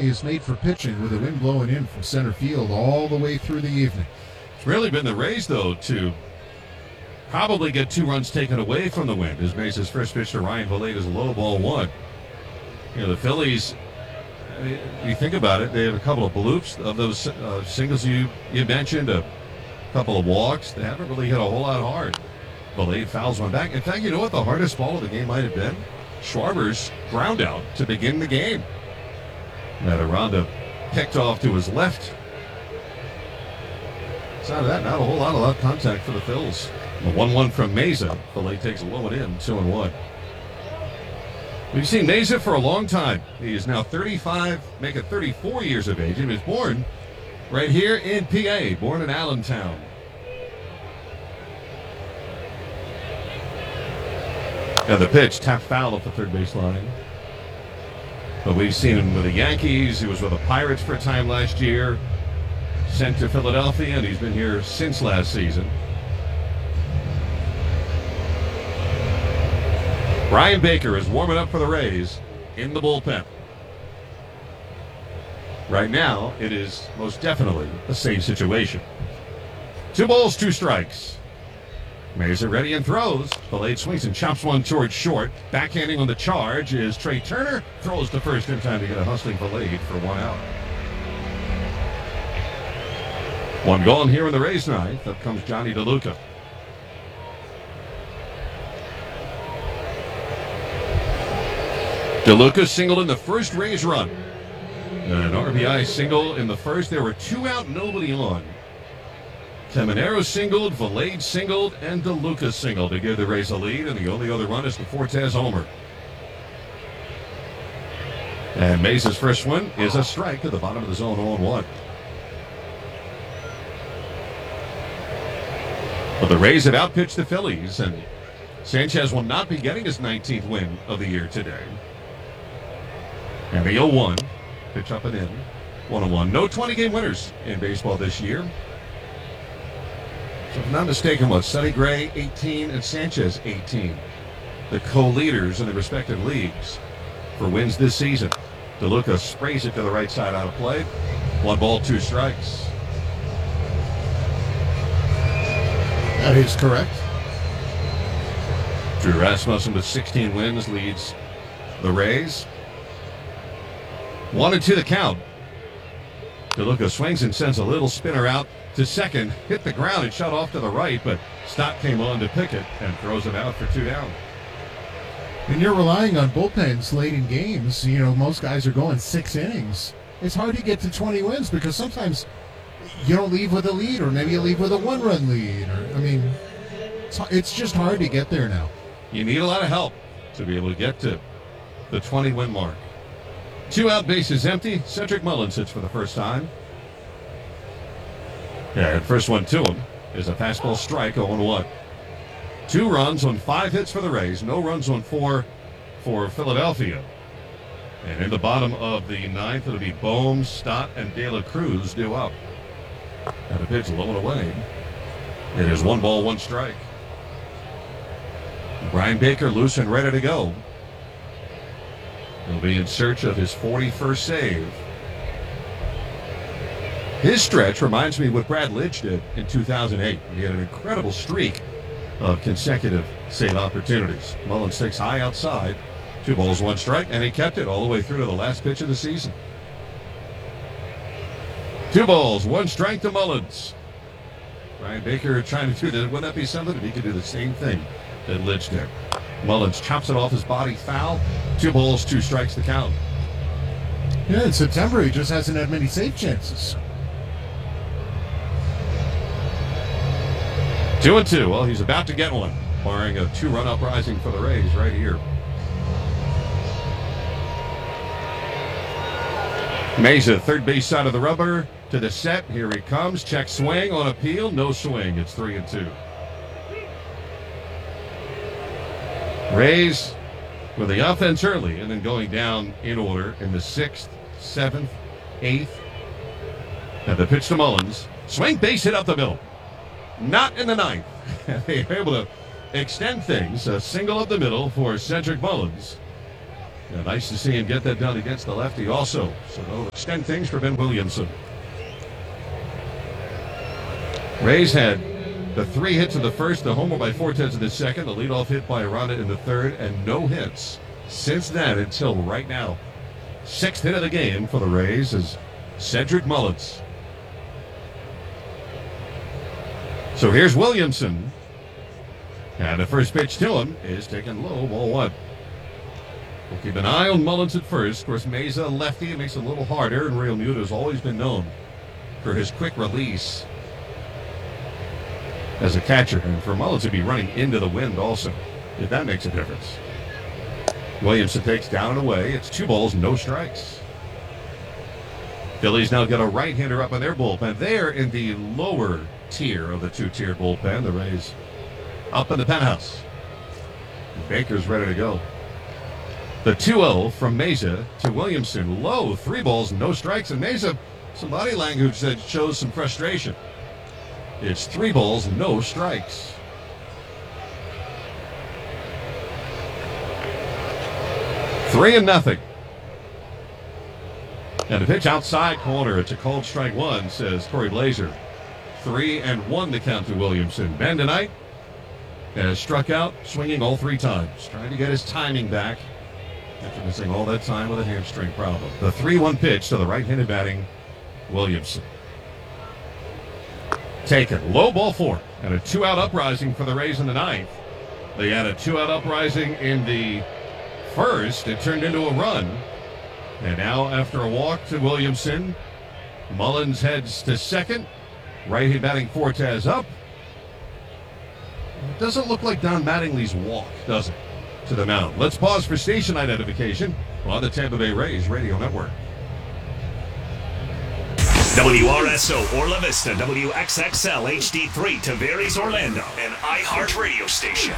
certainly is made for pitching with the wind blowing in from center field all the way through the evening. It's really been the Rays, though, to probably get 2 runs taken away from the wind as Mesa's first pitch to Ryan Vilade is a low ball 1. The Phillies, you think about it, they have a couple of bloops of those singles you mentioned, a couple of walks. They haven't really hit a whole lot hard. Vilade fouls one back. In fact, you know what the hardest ball of the game might have been? Schwarber's ground out to begin the game. That Aranda picked off to his left. Outside of that, not a whole lot of contact for the Phils. The 1-1 from Mesa. Vilade takes a low one in, 2-1. We've seen Mesa for a long time. He is now 35, making 34 years of age. He was born right here in PA, born in Allentown. And the pitch, tapped foul off the third base line. But we've seen him with the Yankees. He was with the Pirates for a time last year. Sent to Philadelphia, and he's been here since last season. Brian Baker is warming up for the Rays in the bullpen. Right now, it is most definitely the same situation. 2 balls, 2 strikes. Mesa ready and throws. Vilade swings and chops one towards short. Backhanding on the charge is Trey Turner. Throws to first in time to get a hustling Vilade for 1 out. 1 gone here in the Rays ninth. Up comes Johnny DeLuca. DeLuca singled in the first Rays run. An RBI single in the first. There were 2 out, nobody on. Temenero singled, Vilade singled, and DeLuca singled to give the Rays a lead, and the only other run is the Fortes homer. And Mesa's first one is a strike to the bottom of the zone, 0-1. But the Rays have outpitched the Phillies, and Sanchez will not be getting his 19th win of the year today. And the 0-1, pitch up and in, 1-1. No 20-game winners in baseball this year. So if I'm not mistaken, Sonny Gray 18 and Sanchez 18. The co-leaders in the respective leagues for wins this season. DeLuca sprays it to the right side out of play. 1 ball, 2 strikes. That is correct. Drew Rasmussen with 16 wins leads the Rays. 1-2 the count. DeLuca swings and sends a little spinner out to second. Hit the ground and shot off to the right, but Stott came on to pick it and throws him out for 2 down. And you're relying on bullpens late in games. Most guys are going 6 innings. It's hard to get to 20 wins because sometimes you don't leave with a lead, or maybe you leave with a 1-run lead. It's just hard to get there now. You need a lot of help to be able to get to the 20-win mark. 2 out, bases empty. Cedric Mullins hits for the first time. And first one to him is a fastball strike, 0-1. 2 runs on 5 hits for the Rays. No runs on 4 for Philadelphia. And in the bottom of the 9th, it'll be Bohm, Stott, and De La Cruz due up. And the pitch low and away. It is 1 ball, 1 strike. Brian Baker loose and ready to go. He'll be in search of his 41st save. His stretch reminds me of what Brad Lidge did in 2008. He had an incredible streak of consecutive save opportunities. Mullins takes high outside. 2 balls, 1 strike, and he kept it all the way through to the last pitch of the season. 2 balls, 1 strike to Mullins. Brian Baker trying to do that. Wouldn't that be something if he could do the same thing that Lidge did? Mullins chops it off his body, foul. 2 balls, 2 strikes to count. Yeah, in September he just hasn't had many save chances. 2-2. Well, he's about to get one, barring a 2-run uprising for the Rays right here. Mesa, third base side of the rubber to the set. Here he comes. Check swing on appeal. No swing. It's 3-2. Rays with the offense early and then going down in order in the 6th, 7th, 8th. And the pitch to Mullins. Swing, base hit up the middle. Not in the 9th. They were able to extend things. A single up the middle for Cedric Mullins. Yeah, nice to see him get that done against the lefty also. So they'll extend things for Ben Williamson. Rays had the 3 hits in the first, the homer by Fortes in the second, the leadoff hit by Aranda in the third, and no hits since then until right now. 6th hit of the game for the Rays is Cedric Mullins. So here's Williamson. And the first pitch to him is taken low, ball 1. We'll keep an eye on Mullins at first. Of course, Mesa, lefty, it makes it a little harder, and Real Muto has always been known for his quick release as a catcher, and for Mullins to be running into the wind also, if that makes a difference. Williamson takes down and away. It's 2 balls, no strikes. Phillies now get a right-hander up in their bullpen. They're in the lower tier of the 2-tier bullpen. The Rays up in the penthouse. Baker's ready to go. The 2-0 from Mesa to Williamson. Low, 3 balls, no strikes. And Mesa, some body language that shows some frustration. It's 3 balls, no strikes. Three and nothing. And a pitch outside corner. It's a called strike 1, says Corey Blazer. 3-1 the count to Williamson. Ben tonight has struck out, swinging all 3 times, trying to get his timing back after missing all that time with a hamstring problem. The 3-1 pitch to the right-handed batting Williamson. Taken. Low, ball 4. And a 2-out uprising for the Rays in the 9th. They had a 2-out uprising in the first. It turned into a run. And now after a walk to Williamson, Mullins heads to second. Right-handed batting Fortes up. It doesn't look like Don Mattingly's walk, does it, to the mound. Let's pause for station identification on the Tampa Bay Rays Radio Network. WRSO Orla Vista, WXXL HD3 Tavares Orlando, an iHeart radio station.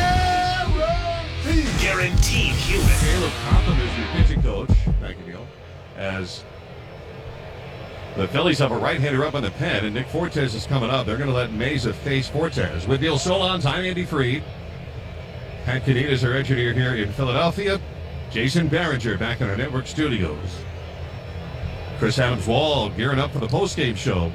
Guaranteed human. Caleb Coppin is your pitching coach. Thank you, Neil. As the Phillies have a right-hander up in the pen, and Nick Fortes is coming up. They're going to let Mesa face Fortes. With Neil Solondz, I'm Andy Freed. Pat Cadena is our engineer here in Philadelphia. Jason Barringer back in our network studios. Chris Adams-Wall gearing up for the postgame show.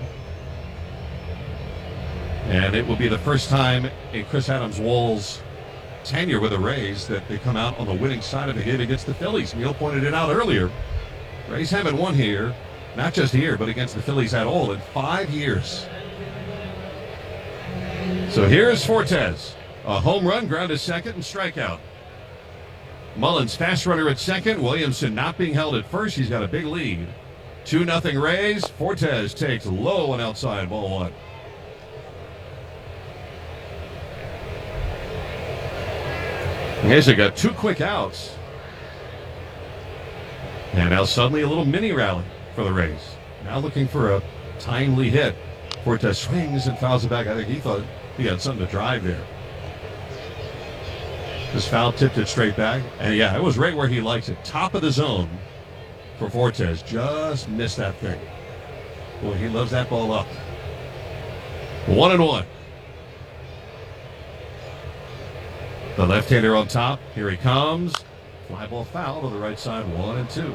And it will be the first time in Chris Adams-Wall's tenure with the Rays that they come out on the winning side of the game against the Phillies. Neil pointed it out earlier. Rays haven't won here, not just here, but against the Phillies at all in 5 years. So here's Fortes. A home run, ground to second, and strikeout. Mullins fast runner at second. Williamson not being held at first. He's got a big lead. 2-0 Rays. Fortes takes low and outside, ball 1. Mesa got 2 quick outs. And now suddenly a little mini rally for the Rays. Now looking for a timely hit. Fortes swings and fouls it back. I think he thought he had something to drive there. This foul tipped it straight back. And yeah, it was right where he likes it. Top of the zone for Fortes. Just missed that thing. Boy, he loves that ball up. 1-1. The left-hander on top. Here he comes. Fly ball foul to the right side. 1-2.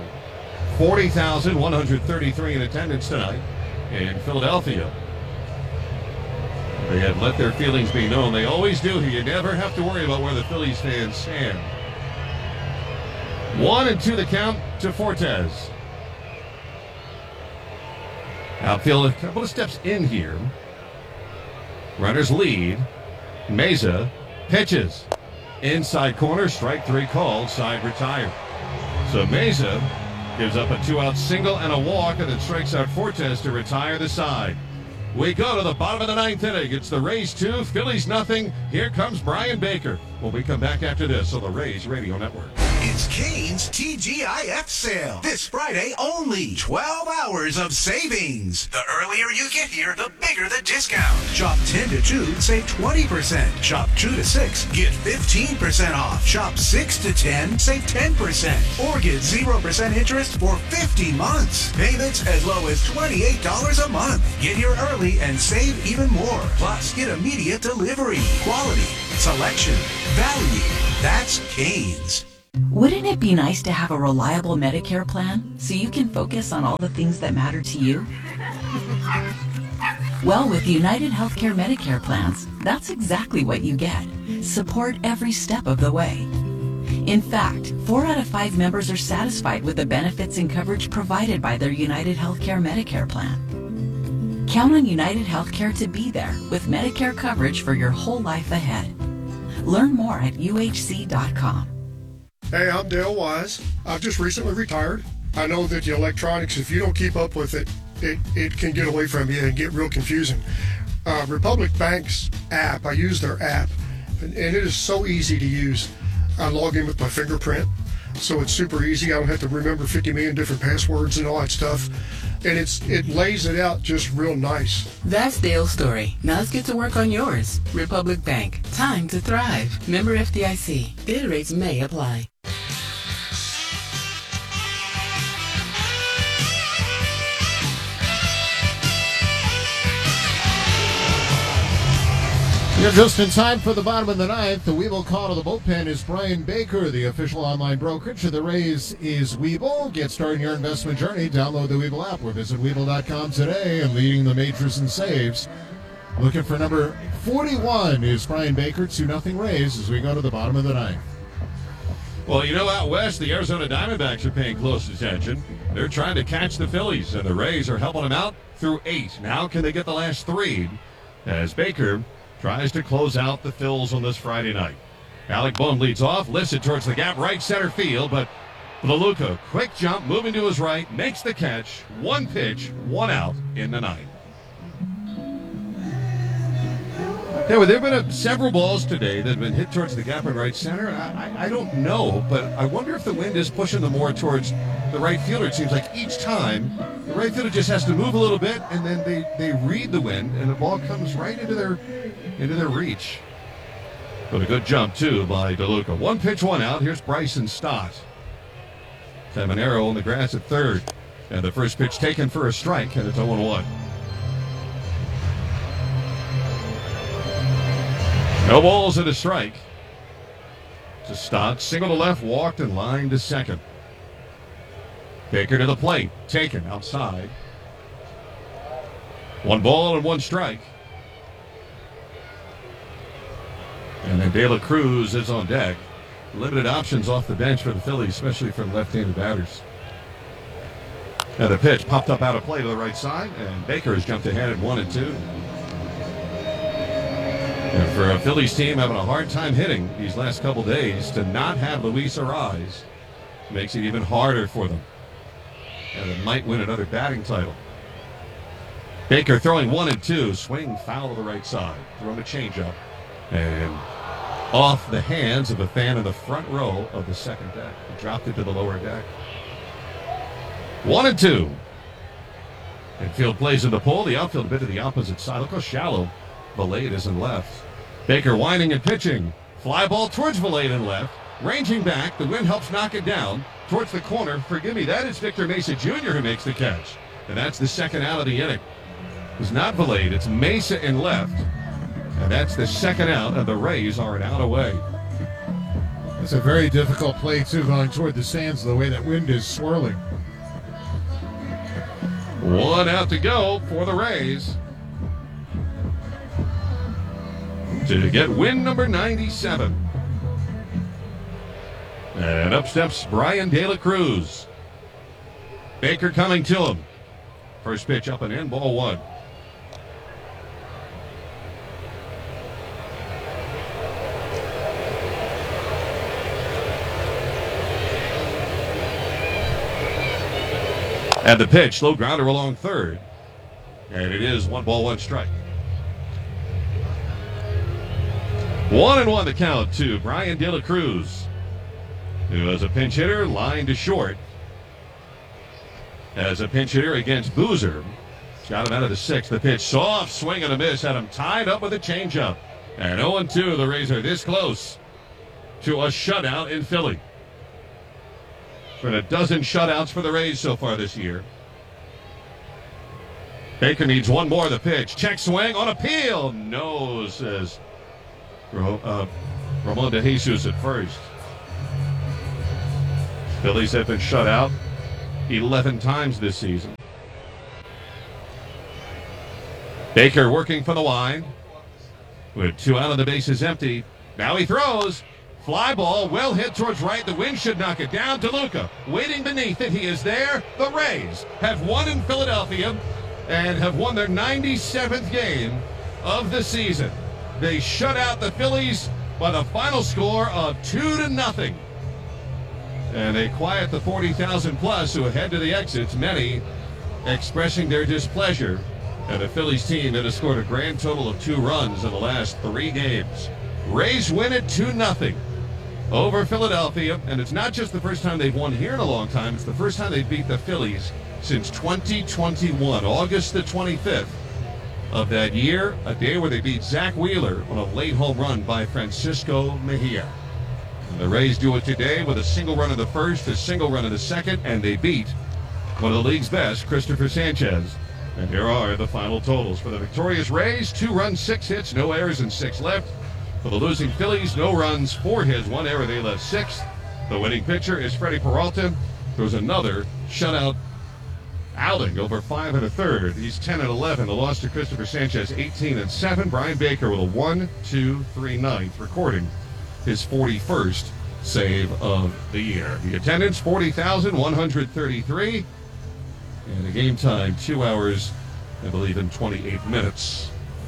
40,133 in attendance tonight in Philadelphia. They have let their feelings be known. They always do. You never have to worry about where the Phillies fans stand. 1-2 the count to Fortes. Outfield a couple of steps in here. Runners lead. Mesa pitches. Inside corner, strike 3 called, side retired. So Mesa gives up a 2-out single and a walk, and then strikes out Fortes to retire the side. We go to the bottom of the 9th inning. It's the Rays 2, Phillies nothing. Here comes Brian Baker when we come back after this on the Rays Radio Network. It's Cane's TGIF sale. This Friday only. 12 hours of savings. The earlier you get here, the bigger the discount. Shop 10 to 2, save 20%. Shop 2 to 6, get 15% off. Shop 6 to 10, save 10%. Or get 0% interest for 50 months. Payments as low as $28 a month. Get here early and save even more. Plus, get immediate delivery. Quality, selection, value. That's Cane's. Wouldn't it be nice to have a reliable Medicare plan so you can focus on all the things that matter to you? Well, with United Healthcare Medicare plans, that's exactly what you get. Support every step of the way. In fact, 4 out of 5 members are satisfied with the benefits and coverage provided by their United Healthcare Medicare plan. Count on United Healthcare to be there with Medicare coverage for your whole life ahead. Learn more at uhc.com. Hey, I'm Dale Wise. I've just recently retired. I know that the electronics, if you don't keep up with it, it can get away from you and get real confusing. Republic Bank's app, I use their app, and it is so easy to use. I log in with my fingerprint, so it's super easy. I don't have to remember 50 million different passwords and all that stuff. And it lays it out just real nice. That's Dale's story. Now let's get to work on yours. Republic Bank. Time to thrive. Member FDIC. Bid rates may apply. You're just in time for the bottom of the ninth. The Weeble call to the bullpen is Brian Baker. The official online brokerage of the Rays is Weeble. Get started your investment journey. Download the Weeble app or visit Weeble.com today. And leading the majors in saves, looking for number 41 is Brian Baker. 2-0 Rays as we go to the bottom of the ninth. Well, you know, out west, the Arizona Diamondbacks are paying close attention. They're trying to catch the Phillies, and the Rays are helping them out through 8. Now can they get the last 3 as Baker tries to close out the Phils on this Friday night. Alec Bohm leads off, lifts it towards the gap, right center field, but DeLuca, quick jump, moving to his right, makes the catch. 1 pitch, 1 out in the ninth. Yeah, well, there have been several balls today that have been hit towards the gap in right center. I don't know, but I wonder if the wind is pushing them more towards the right fielder. It seems like each time the right fielder just has to move a little bit, and then they read the wind, and the ball comes right into their reach. But a good jump, too, by DeLuca. 1 pitch, 1 out. Here's Bryson Stott. Tamanero on the grass at third. And the first pitch taken for a strike, and it's 0-1. No balls and a strike. To Stott. Single to left, walked, and lined to second. Baker to the plate. Taken outside. 1 ball and 1 strike. And then De La Cruz is on deck. Limited options off the bench for the Phillies, especially for left-handed batters. Now the pitch popped up out of play to the right side, and Baker has jumped ahead at 1-2. And for a Phillies team having a hard time hitting these last couple days, to not have Luis Arraez makes it even harder for them. And it might win another batting title. Baker throwing 1-2, swing foul to the right side. Throwing a changeup. And off the hands of a fan in the front row of the second deck. He dropped it to the lower deck. 1-2. Infield plays in the pole. The outfield a bit to the opposite side. Look how shallow Valade is in left. Baker winding and pitching. Fly ball towards Valade in left. Ranging back. The wind helps knock it down towards the corner. Forgive me, that is Victor Mesa Jr. who makes the catch. And that's the second out of the inning. It's not Valade. It's Mesa in left. And that's the second out, and the Rays are an out away. It's a very difficult play, too, going toward the stands the way that wind is swirling. 1 out to go for the Rays to get win number 97. And up steps Brian De La Cruz. Baker coming to him. First pitch up and in, ball 1. And the pitch, low grounder along third. And it is 1 ball, 1 strike. 1-1 the count to Brian De La Cruz, who as a pinch hitter, line to short. As a pinch hitter against Boozer. Got him out of the 6th. The pitch, soft swing and a miss. Had him tied up with a changeup. And 0-2, the Rays are this close to a shutout in Philly. Been a dozen shutouts for the Rays so far this year. Baker needs 1 more. The pitch. Check swing on appeal. No, says Ramon De Jesus at first. Phillies have been shut out 11 times this season. Baker working for the wind with 2 out and the bases empty. Now he throws. Fly ball, well hit towards right. The wind should knock it down. DeLuca waiting beneath it. He is there. The Rays have won in Philadelphia and have won their 97th game of the season. They shut out the Phillies by the final score of 2-0. And they quiet the 40,000 plus who head to the exits, many expressing their displeasure. And the Phillies team that has scored a grand total of 2 runs in the last 3 games. Rays win it 2-0 over Philadelphia. And it's not just the first time they've won here in a long time. It's the first time they've beat the Phillies since 2021, August the 25th of that year, a day where they beat Zach Wheeler on a late home run by Francisco Mejia. And the Rays do it today with a single run in the first, a single run in the second, and they beat one of the league's best, Christopher Sanchez. And here are the final totals. For the victorious Rays, 2 runs, 6 hits, no errors, and 6 left. For the losing Phillies, no runs, 4 hits, 1 error, they left 6. The winning pitcher is Freddie Peralta. There was another shutout outing over 5 1/3. He's 10-11. The loss to Christopher Sanchez, 18-7. Brian Baker with a 1-2-3 ninth, recording his 41st save of the year. The attendance, 40,133. And the game time, 2 hours, I believe, and 28 minutes.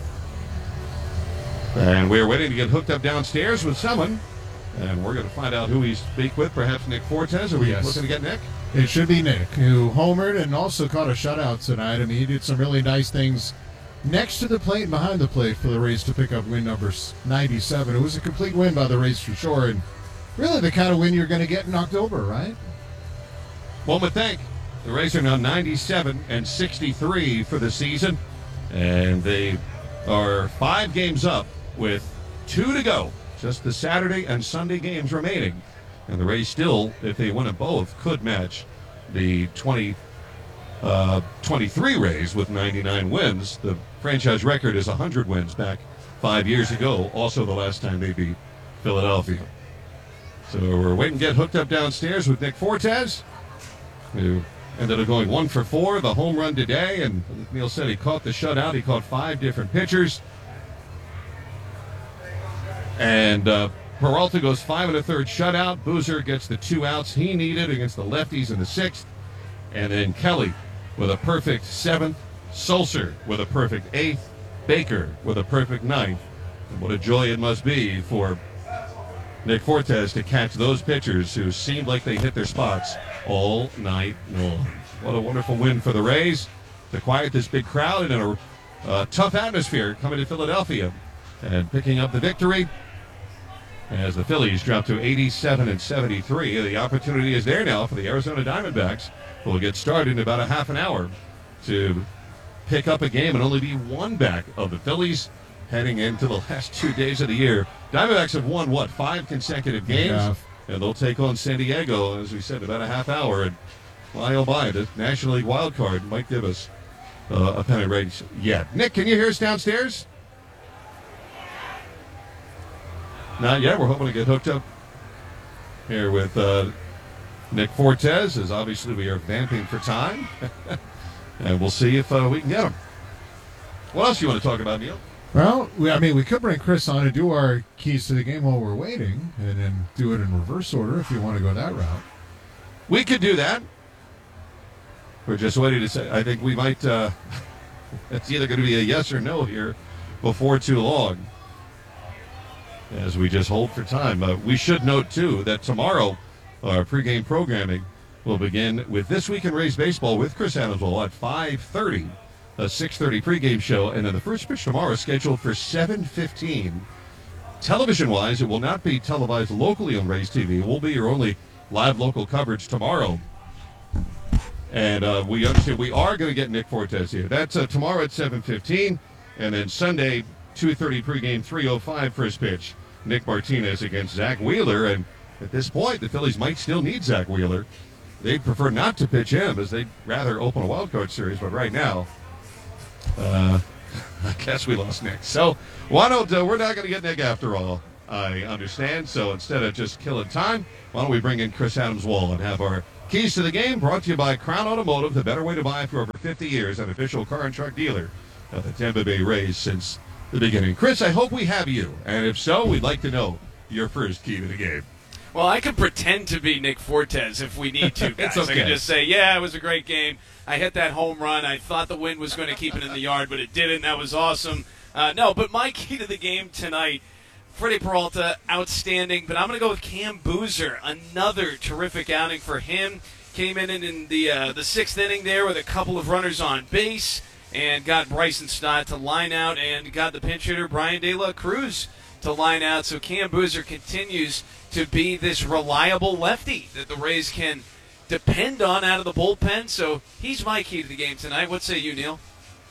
And we're waiting to get hooked up downstairs with someone. And we're going to find out who we speak with. Perhaps Nick Fortes. Are we looking to get Nick? It should be Nick, who homered and also caught a shutout tonight. I mean, he did some really nice things next to the plate and behind the plate for the Rays to pick up win number 97. It was a complete win by the Rays for sure. And really the kind of win you're going to get in October, right? One would think. The Rays are now 97-63 for the season, and they are 5 games up with 2 to go. Just the Saturday and Sunday games remaining. And the Rays still, if they win them both, could match the 23 Rays with 99 wins. The franchise record is 100 wins back 5 years ago, also the last time they beat Philadelphia. So we're waiting to get hooked up downstairs with Nick Fortes, who ended up going 1 for 4, the home run today, and Neil said he caught the shutout. He caught 5 different pitchers. And Peralta goes 5 1/3 shutout. Boozer gets the 2 outs he needed against the lefties in the 6th. And then Kelly with a perfect 7th. Sulcer with a perfect 8th. Baker with a perfect 9th. And what a joy it must be for Nick Fortes to catch those pitchers who seemed like they hit their spots all night long. What a wonderful win for the Rays to quiet this big crowd and in a tough atmosphere coming to Philadelphia and picking up the victory as the Phillies drop to 87-73. The opportunity is there now for the Arizona Diamondbacks, who will get started in about a half an hour to pick up a game and only be 1 back of the Phillies heading into the last 2 days of the year. Diamondbacks have won, 5 consecutive games? Yeah. And they'll take on San Diego, as we said, about a half hour. And why, oh my, the National League wild card might give us a pennant race yet. Nick, can you hear us downstairs? Not yet. We're hoping to get hooked up here with Nick Fortes, as obviously we are vamping for time. And we'll see if we can get him. What else do you want to talk about, Neil? Well, we could bring Chris on and do our keys to the game while we're waiting, and then do it in reverse order if you want to go that route. We could do that. We're just waiting to say. I think we might. It's either going to be a yes or no here before too long, as we just hold for time. We should note, too, that tomorrow our pregame programming will begin with This Week in Rays Baseball with Chris Adamswell at 5:30. A 6:30 pregame show, and then the first pitch tomorrow is scheduled for 7:15. Television-wise, it will not be televised locally on Rays TV. It will be your only live local coverage tomorrow. And we understand we are going to get Nick Fortes here. That's tomorrow at 7:15, and then Sunday, 2:30 pregame, 3:05 first pitch. Nick Martinez against Zach Wheeler, and at this point, the Phillies might still need Zach Wheeler. They'd prefer not to pitch him, as they'd rather open a wild card series, but right now, I guess we lost Nick. So we're not going to get Nick after all. I understand. So instead of just killing time, why don't we bring in Chris Adams-Wall and have our keys to the game brought to you by Crown Automotive, the better way to buy for over 50 years, an official car and truck dealer of the Tampa Bay Rays since the beginning. Chris, I hope we have you. And if so, we'd like to know your first key to the game. Well, I could pretend to be Nick Fortes if we need to, guys. It's okay. I can just say, yeah, it was a great game. I hit that home run. I thought the wind was going to keep it in the yard, but it didn't. That was awesome. No, but my key to the game tonight, Freddie Peralta, outstanding. But I'm going to go with Cam Boozer. Another terrific outing for him. Came in the sixth inning there with a couple of runners on base and got Bryson Stott to line out and got the pinch hitter Brian De La Cruz to line out. So Cam Boozer continues to be this reliable lefty that the Rays can depend on out of the bullpen. So he's my key to the game tonight. What say you, Neil?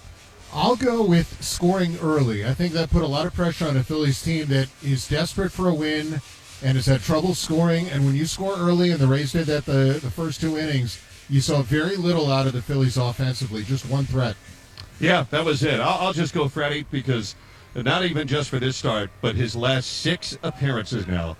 I'll go with scoring early. I think that put a lot of pressure on a Phillies team that is desperate for a win and has had trouble scoring. And when you score early, and the Rays did that the first two innings, you saw very little out of the Phillies offensively, just one threat. Yeah, that was it. I'll just go Freddie because not even just for this start, but his last 6 appearances now.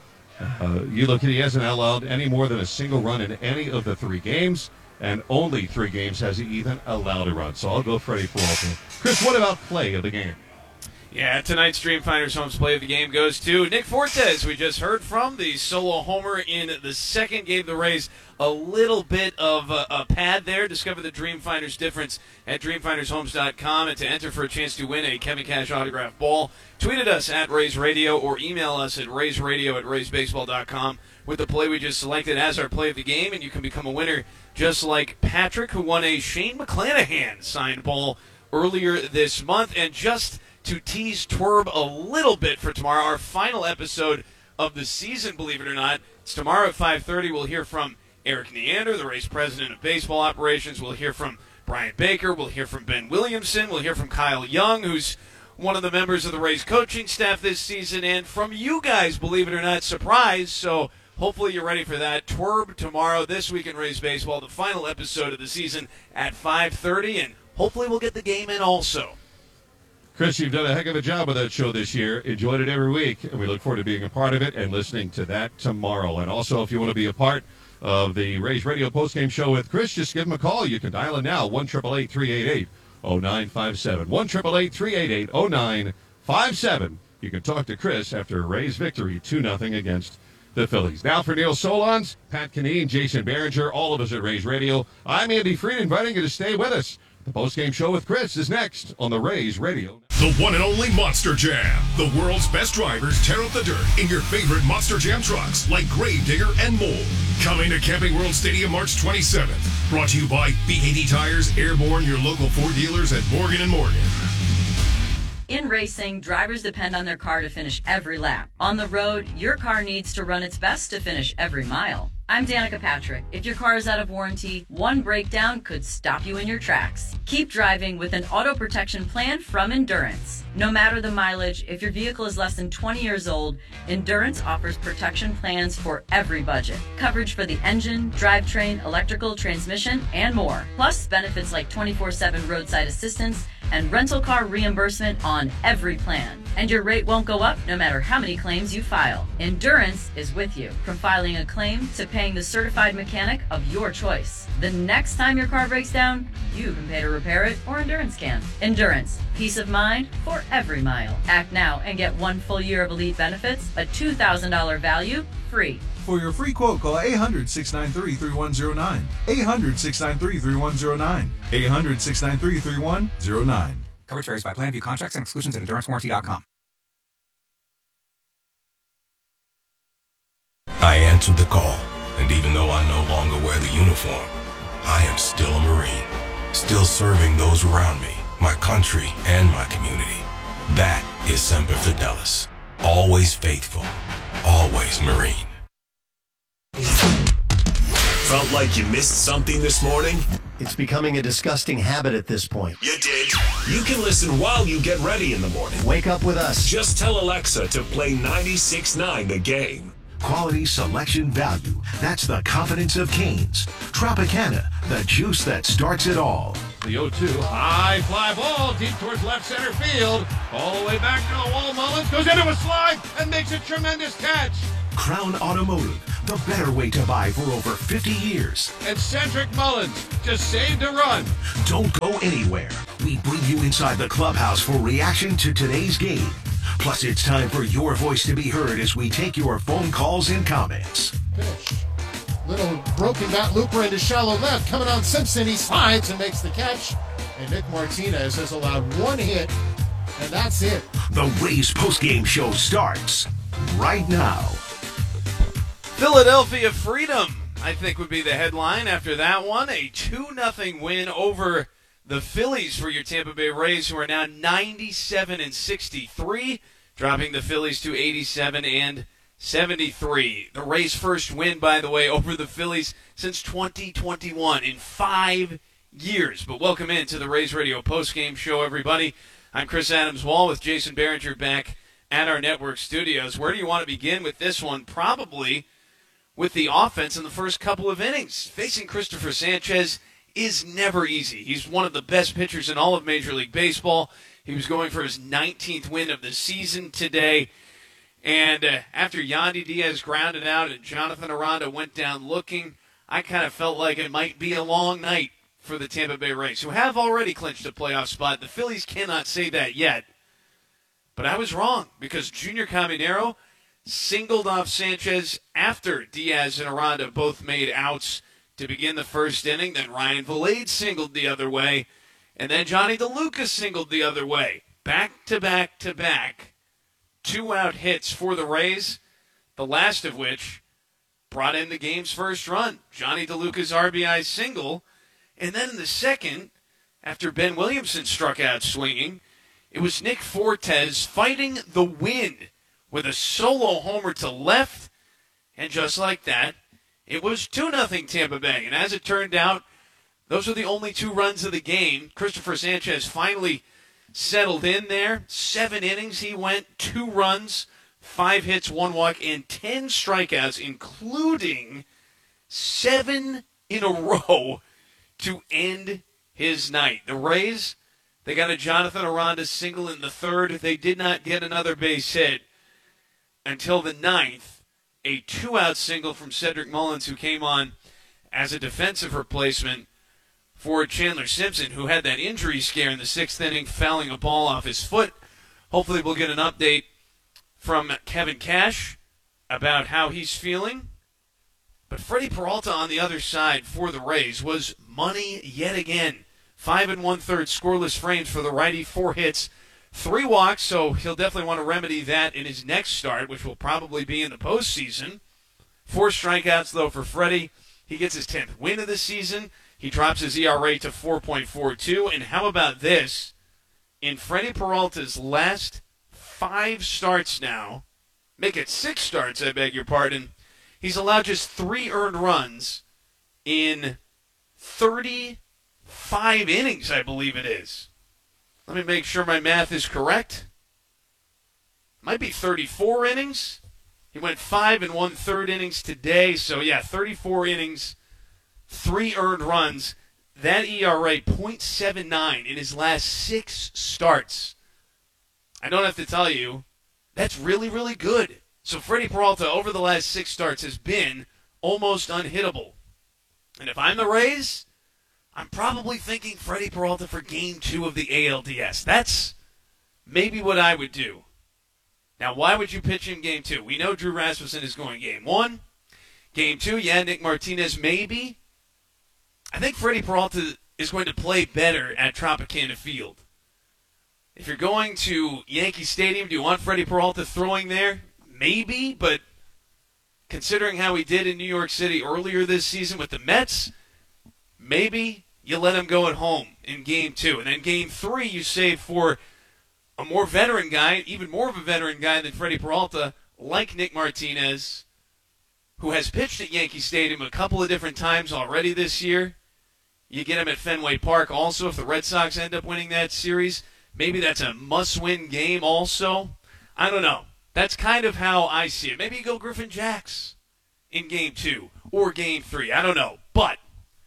You look at, he hasn't allowed any more than a single run in any of the 3 games, and only 3 games has he even allowed a run. So I'll go Freddie Peralta. Chris, what about play of the game? Yeah, tonight's Dreamfinders Homes play of the game goes to Nick Fortes. We just heard from the solo homer in the second, gave the Rays a little bit of a pad there. Discover the Dreamfinders difference at dreamfindershomes.com, and to enter for a chance to win a Kevin Cash autographed ball, tweet at us at Rays Radio or email us at raysradio@raysbaseball.com with the play we just selected as our play of the game, and you can become a winner just like Patrick, who won a Shane McClanahan signed ball earlier this month. And just to tease Twerb a little bit for tomorrow, our final episode of the season, believe it or not. It's tomorrow at 5:30. We'll hear from Eric Neander, the Rays president of baseball operations. We'll hear from Brian Baker. We'll hear from Ben Williamson. We'll hear from Kyle Young, who's one of the members of the Rays coaching staff this season. And from you guys, believe it or not, surprise. So hopefully you're ready for that. Twerb tomorrow, this week in Rays baseball, the final episode of the season at 5:30. And hopefully we'll get the game in also. Chris, you've done a heck of a job with that show this year. Enjoyed it every week, and we look forward to being a part of it and listening to that tomorrow. And also, if you want to be a part of the Rays Radio postgame show with Chris, just give him a call. You can dial it now, 1-888-388-0957. 1-888-388-0957. You can talk to Chris after Rays victory 2-0 against the Phillies. Now for Neil Solondz, Pat Kinane, Jason Behringer, all of us at Rays Radio, I'm Andy Freed, inviting you to stay with us. The postgame show with Chris is next on the Rays Radio. The one and only Monster Jam. The world's best drivers tear up the dirt in your favorite Monster Jam trucks like Gravedigger and Mole. Coming to Camping World Stadium March 27th. Brought to you by B80 Tires, Airborne, your local Ford dealers at Morgan & Morgan. In racing, drivers depend on their car to finish every lap. On the road, your car needs to run its best to finish every mile. I'm Danica Patrick. If your car is out of warranty, one breakdown could stop you in your tracks. Keep driving with an auto protection plan from Endurance. No matter the mileage, if your vehicle is less than 20 years old, Endurance offers protection plans for every budget. Coverage for the engine, drivetrain, electrical, transmission, and more. Plus benefits like 24/7 roadside assistance and rental car reimbursement on every plan. And your rate won't go up no matter how many claims you file. Endurance is with you, from filing a claim to paying the certified mechanic of your choice. The next time your car breaks down, you can pay to repair it, or Endurance can. Endurance, peace of mind for every mile. Act now and get 1 full year of elite benefits, a $2,000 value, free. For your free quote, call 800-693-3109. 800-693-3109. 800-693-3109. Coverage varies by plan. View contracts and exclusions at EnduranceWarranty.com. I answered the call, and even though I no longer wear the uniform, I am still a Marine, still serving those around me, my country, and my community. That is Semper Fidelis. Always faithful, always Marine. Felt like you missed something this morning? It's becoming a disgusting habit at this point. You did. You can listen while you get ready in the morning. Wake up with us. Just tell Alexa to play 96.9 The Game. Quality, selection, value. That's the confidence of Canes. Tropicana, the juice that starts it all. The 0-2. High fly ball deep towards left center field. All the way back to the wall. Mullins goes into a slide and makes a tremendous catch. Crown Automotive, the better way to buy for over 50 years. And Cedric Mullins just saved a run. Don't go anywhere. We bring you inside the clubhouse for reaction to today's game. Plus, it's time for your voice to be heard as we take your phone calls and comments. Pitch. Little broken bat looper into shallow left. Coming on Simpson. He slides and makes the catch. And Nick Martinez has allowed one hit, and that's it. The Rays postgame show starts right now. Philadelphia Freedom, I think, would be the headline after that one. A 2-0 win over the Phillies for your Tampa Bay Rays, who are now 97-63, dropping the Phillies to 87-73. The Rays' first win, by the way, over the Phillies since 2021 in 5 years. But welcome into the Rays Radio postgame show, everybody. I'm Chris Adams-Wall with Jason Behringer back at our network studios. Where do you want to begin with this one? Probably with the offense in the first couple of innings. Facing Christopher Sanchez is never easy. He's one of the best pitchers in all of Major League Baseball. He was going for his 19th win of the season today. And after Yandy Diaz grounded out and Jonathan Aranda went down looking, I kind of felt like it might be a long night for the Tampa Bay Rays, who have already clinched a playoff spot. The Phillies cannot say that yet. But I was wrong, because Junior Caminero singled off Sanchez after Diaz and Aranda both made outs to begin the first inning. Then Ryan Vilade singled the other way. And then Johnny DeLuca singled the other way. Back to back to back. 2-out hits for the Rays, the last of which brought in the game's first run. Johnny DeLuca's RBI single. And then in the second, after Ben Williamson struck out swinging, it was Nick Fortes fighting the wind with a solo homer to left, and just like that, it was 2-0 Tampa Bay. And as it turned out, those were the only 2 runs of the game. Christopher Sanchez finally settled in there. 7 innings he went, 2 runs, 5 hits, 1 walk, and 10 strikeouts, including 7 in a row to end his night. The Rays, they got a Jonathan Aranda single in the third. They did not get another base hit until the 9th. A 2-out single from Cedric Mullins, who came on as a defensive replacement for Chandler Simpson, who had that injury scare in the 6th inning, fouling a ball off his foot. Hopefully we'll get an update from Kevin Cash about how he's feeling. But Freddie Peralta on the other side for the Rays was money yet again. 5 1/3 scoreless frames for the righty, 4 hits, 3 walks, so he'll definitely want to remedy that in his next start, which will probably be in the postseason. 4 strikeouts, though, for Freddie. He gets his 10th win of the season. He drops his ERA to 4.42. And how about this? In Freddie Peralta's last 5 starts now, make it 6 starts, I beg your pardon, he's allowed just 3 earned runs in 35 innings, I believe it is. Let me make sure my math is correct. Might be 34 innings. He went 5 1/3 innings today. So, yeah, 34 innings, 3 earned runs. That ERA, .79 in his last 6 starts. I don't have to tell you, that's really, really good. So Freddie Peralta over the last 6 starts has been almost unhittable. And if I'm the Rays, I'm probably thinking Freddie Peralta for Game 2 of the ALDS. That's maybe what I would do. Now, why would you pitch him Game 2? We know Drew Rasmussen is going Game 1. Game 2, yeah, Nick Martinez maybe. I think Freddie Peralta is going to play better at Tropicana Field. If you're going to Yankee Stadium, do you want Freddie Peralta throwing there? Maybe, but considering how he did in New York City earlier this season with the Mets, maybe you let him go at home in Game 2. And then Game 3 you save for a more veteran guy, even more of a veteran guy than Freddie Peralta, like Nick Martinez, who has pitched at Yankee Stadium a couple of different times already this year. You get him at Fenway Park also if the Red Sox end up winning that series. Maybe that's a must-win game also. I don't know. That's kind of how I see it. Maybe you go Griffin Jax in Game 2 or Game 3. I don't know. But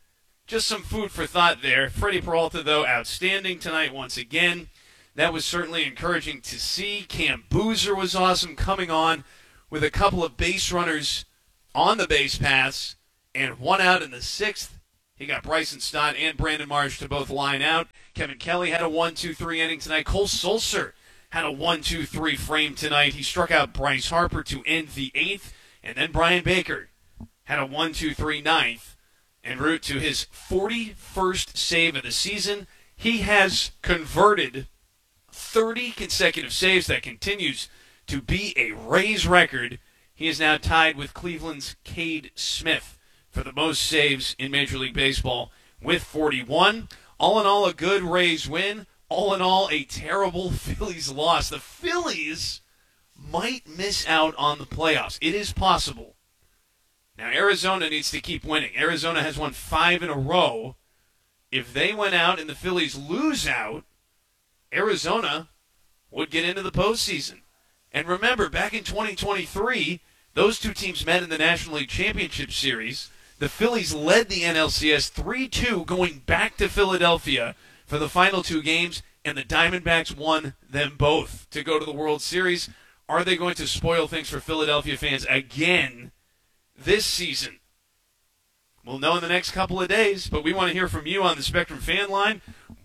just some food for thought there. Freddie Peralta, though, outstanding tonight once again. That was certainly encouraging to see. Cam Boozer was awesome, coming on with a couple of base runners on the base paths and one out in the sixth. He got Bryson Stott and Brandon Marsh to both line out. Kevin Kelly had a 1-2-3 inning tonight. Cole Sulser had a 1-2-3 frame tonight. He struck out Bryce Harper to end the eighth. And then Brian Baker had a 1-2-3 ninth en route to his 41st save of the season. He has converted 30 consecutive saves. That continues to be a Rays record. He is now tied with Cleveland's Cade Smith for the most saves in Major League Baseball with 41. All in all, a good Rays win. All in all, a terrible Phillies loss. The Phillies might miss out on the playoffs. It is possible. Now, Arizona needs to keep winning. Arizona has won 5 in a row. If they went out and the Phillies lose out, Arizona would get into the postseason. And remember, back in 2023, those two teams met in the National League Championship Series. The Phillies led the NLCS 3-2 going back to Philadelphia for the final 2 games, and the Diamondbacks won them both to go to the World Series. Are they going to spoil things for Philadelphia fans again this season? We'll know in the next couple of days, but we want to hear from you on the Spectrum fan line,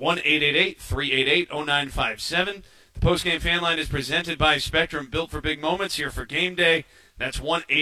1-888-388-0957. The postgame fan line is presented by Spectrum, built for big moments, here for game day. That's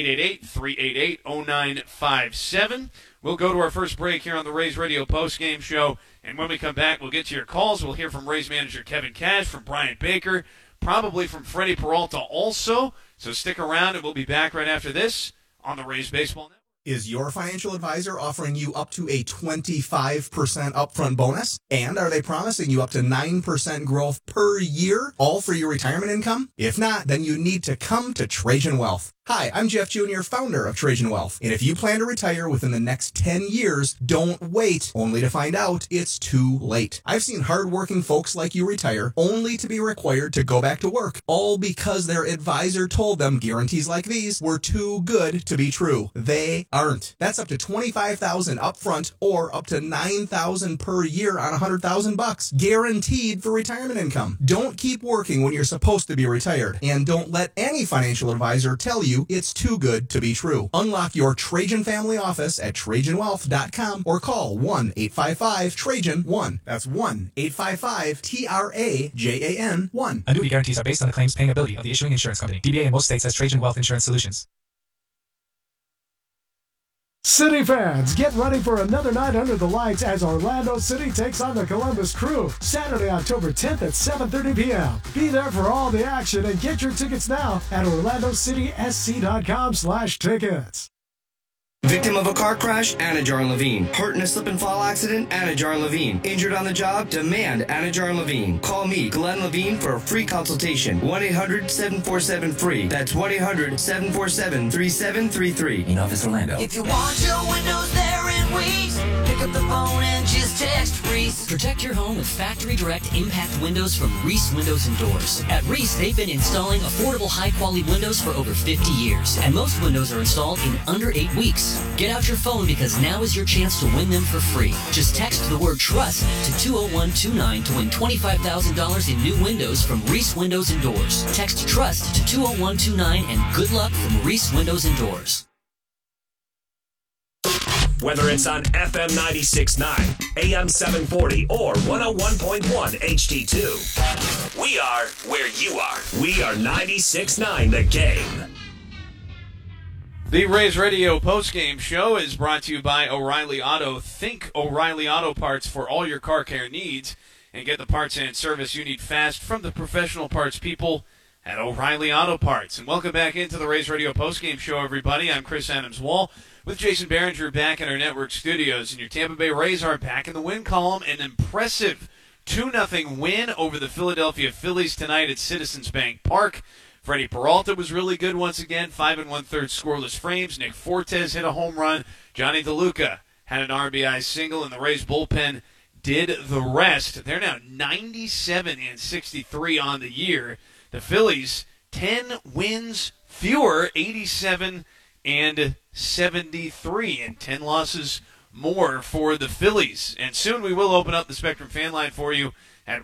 1-888-388-0957. We'll go to our first break here on the Rays Radio postgame show, and when we come back, we'll get to your calls. We'll hear from Rays manager Kevin Cash, from Brian Baker, probably from Freddie Peralta also. So stick around, and we'll be back right after this on the Rays Baseball Network. Is your financial advisor offering you up to a 25% upfront bonus? And are they promising you up to 9% growth per year, all for your retirement income? If not, then you need to come to Trajan Wealth. Hi, I'm Jeff Jr., founder of Trajan Wealth. And if you plan to retire within the next 10 years, don't wait, only to find out it's too late. I've seen hardworking folks like you retire, only to be required to go back to work, all because their advisor told them guarantees like these were too good to be true. They aren't. That's up to $25,000 upfront or up to $9,000 per year on $100,000, guaranteed for retirement income. Don't keep working when you're supposed to be retired, and don't let any financial advisor tell you it's too good to be true. Unlock your Trajan family office at TrajanWealth.com or call 1-855-TRAJAN-1. That's 1-855-TRAJAN-1. Annuity guarantees are based on the claims paying ability of the issuing insurance company. DBA in most states has Trajan Wealth Insurance Solutions. City fans, get ready for another night under the lights as Orlando City takes on the Columbus Crew. Saturday, October 10th at 7:30 p.m. Be there for all the action and get your tickets now at OrlandoCitySC.com/tickets. Victim of a car crash? Anajar and Levine. Hurt in a slip and fall accident? Anajar and Levine. Injured on the job? Demand Anajar and Levine. Call me, Glenn Levine, for a free consultation. 1-800-747-FREE. That's 1-800-747-3733. In Office Orlando. If you want your windows there in weeks, pick up the phone and just text Reese. Protect your home with Factory Direct Impact Windows from Reese Windows and Doors. At Reese, they've been installing affordable, high-quality windows for over 50 years, and most windows are installed in under 8 weeks. Get out your phone because now is your chance to win them for free. Just text the word TRUST to 20129 to win $25,000 in new windows from Reese Windows and Doors. Text TRUST to 20129 and good luck from Reese Windows and Doors. Whether it's on FM 96.9, AM 740, or 101.1 HD2, we are where you are. We are 96.9 The Game. The Rays Radio postgame show is brought to you by O'Reilly Auto. Think O'Reilly Auto Parts for all your car care needs and get the parts and service you need fast from the professional parts people at O'Reilly Auto Parts. And welcome back into the Rays Radio postgame show, everybody. I'm Chris Adams-Wall with Jason Behringer back in our network studios. And your Tampa Bay Rays are back in the win column. An impressive 2-0 win over the Philadelphia Phillies tonight at Citizens Bank Park. Freddie Peralta was really good once again, 5 1/3 scoreless frames. Nick Fortes hit a home run. Johnny DeLuca had an RBI single, and the Rays bullpen did the rest. They're now 97-63 on the year. The Phillies, 10 wins fewer, 87-73, and 10 losses more for the Phillies. And soon we will open up the Spectrum fan line for you at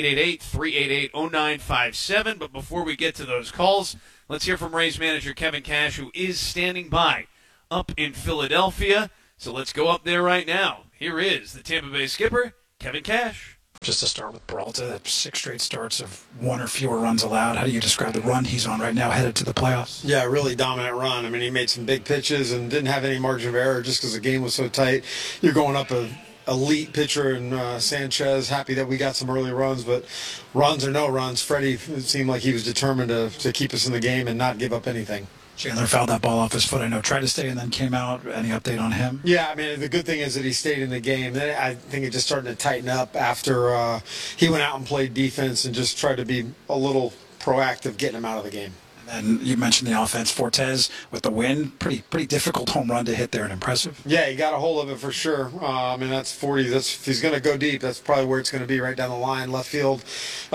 1-888-388-0957. But before we get to those calls, let's hear from Rays manager Kevin Cash, who is standing by up in Philadelphia. So let's go up there right now. Here is the Tampa Bay skipper, Kevin Cash. Just to start with Peralta, 6 straight starts of 1 or fewer runs allowed. How do you describe the run he's on right now headed to the playoffs? Yeah, really dominant run. I mean, he made some big pitches and didn't have any margin of error just because the game was so tight. You're going up a elite pitcher in Sanchez. Happy that we got some early runs, but runs or no runs, Freddie, it seemed like he was determined to keep us in the game and not give up anything. Chandler fouled that ball off his foot. I know tried to stay and then came out. Any update on him? Yeah, I mean, the good thing is that he stayed in the game. I think it just started to tighten up after he went out and played defense and just tried to be a little proactive getting him out of the game. And you mentioned the offense. Fortes with the win, pretty difficult home run to hit there and impressive. Yeah, he got a hold of it for sure. I mean, that's 40. If he's going to go deep, that's probably where it's going to be, right down the line, left field.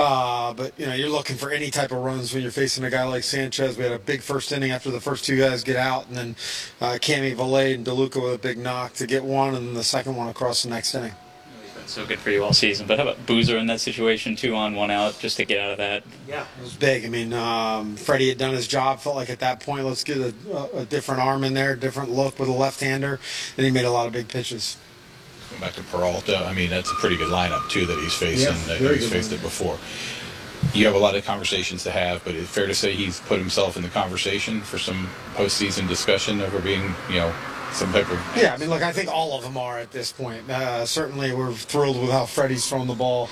But you're looking for any type of runs when you're facing a guy like Sanchez. We had a big first inning after the first 2 guys get out, and then Cami Valade and DeLuca with a big knock to get one, and then the second one across the next inning. So good for you all season. But how about Boozer in that situation, 2 on, 1 out, just to get out of that? Yeah, it was big. I mean, Freddie had done his job. Felt like at that point, let's get a different arm in there, different look with a left-hander, and he made a lot of big pitches. Going back to Peralta, I mean, that's a pretty good lineup, too, that he's facing. He's faced it before. You have a lot of conversations to have, but it's fair to say he's put himself in the conversation for some postseason discussion over being, some type of... Yeah, I mean, look, I think all of them are at this point. Certainly we're thrilled with how Freddie's thrown the ball.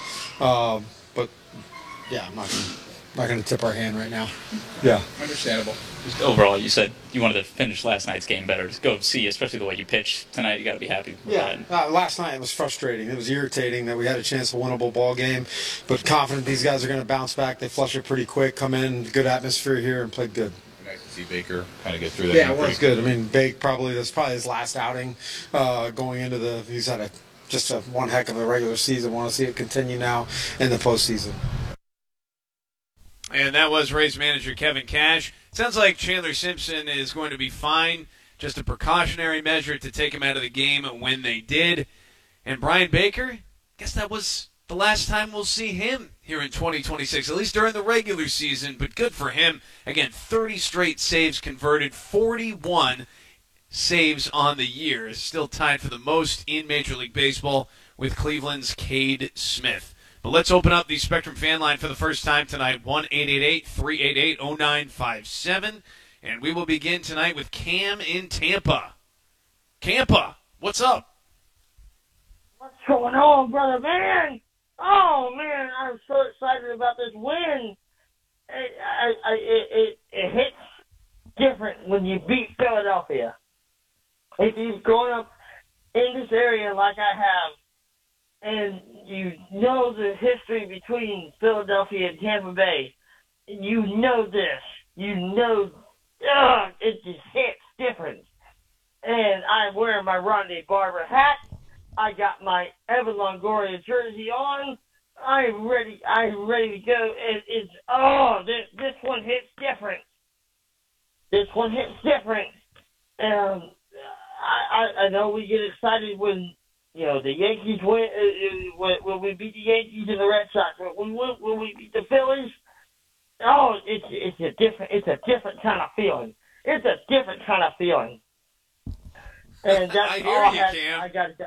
But, yeah, I'm not going to tip our hand right now. Yeah. Understandable. Just overall, you said you wanted to finish last night's game better. Just go see, especially the way you pitched tonight. You got to be happy with that. Last night it was frustrating. It was irritating that we had a chance of a winnable ball game, but confident these guys are going to bounce back. They flush it pretty quick, come in, good atmosphere here, and played good. Nice to see Baker kind of get through that. Yeah, it was good. I mean, that's probably his last outing going into he's had just one heck of a regular season. Want to see it continue now in the postseason. And that was Rays manager Kevin Cash. Sounds like Chandler Simpson is going to be fine. Just a precautionary measure to take him out of the game when they did. And Brian Baker, I guess that was the last time we'll see him here in 2026, at least during the regular season. But good for him. Again, 30 straight saves converted, 41 saves on the year. Still tied for the most in Major League Baseball with Cleveland's Cade Smith. But let's open up the Spectrum fan line for the first time tonight, 1-888-388-0957. And we will begin tonight with Cam in Tampa. Campa, what's up? What's going on, brother, man? Oh, man, I'm so excited about this win. It hits different when you beat Philadelphia. If you've grown up in this area like I have, and you know the history between Philadelphia and Tampa Bay, you know this. You know, it just hits different. And I'm wearing my Rondé Barber hat. I got my Evan Longoria jersey on. I'm ready to go. This one hits different. This one hits different. I know we get excited when the Yankees win, when we beat the Yankees and the Red Sox. When we beat the Phillies, it's a different kind of feeling. It's a different kind of feeling. And that's I hear you, Cam. I got